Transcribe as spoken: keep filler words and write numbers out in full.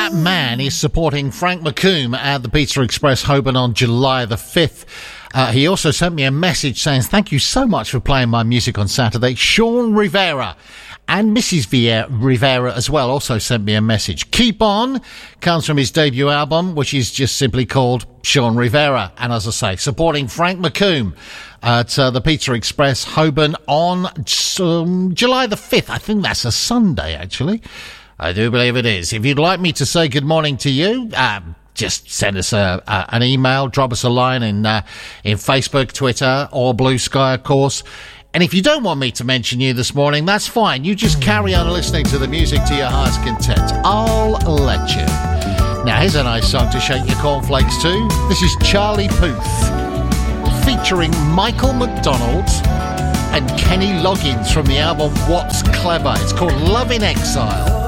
That Man is supporting Frank McComb at the Pizza Express Holborn on July the fifth. Uh, he also sent me a message saying, thank you so much for playing my music on Saturday. Sean Rivera and Missus Viera, Rivera as well also sent me a message. Keep On comes from his debut album, which is just simply called Sean Rivera. And as I say, supporting Frank McComb at uh, the Pizza Express Holborn on um, July the fifth. I think that's a Sunday, actually. I do believe it is. If you'd like me to say good morning to you, um, just send us a, a, an email, drop us a line in, uh, in Facebook, Twitter, or Blue Sky, of course. And if you don't want me to mention you this morning, that's fine. You just carry on listening to the music to your heart's content. I'll let you. Now, here's a nice song to shake your cornflakes to. This is Charlie Puth, featuring Michael McDonald and Kenny Loggins from the album What's Clever. It's called Love in Exile.